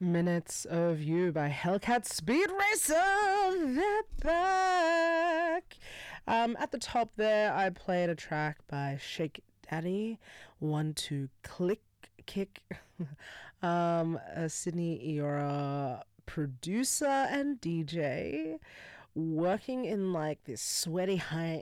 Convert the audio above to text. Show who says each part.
Speaker 1: Minutes of You by Hellcat Speed Racer. They're back. At the top there, I played a track by Shake Daddy, One to Click Kick, a Sydney Eora producer and DJ, working in like this sweaty